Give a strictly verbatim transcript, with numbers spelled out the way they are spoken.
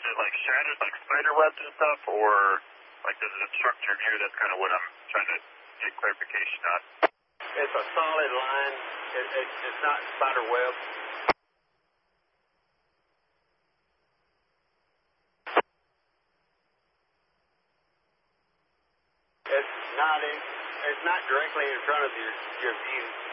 it like shattered like spider webs and stuff, or like does it obstruct your view? That's kind of what I'm trying to get clarification on. It's a solid line. It, it, it's not spider web. It's not in, it's not directly in front of your, your view.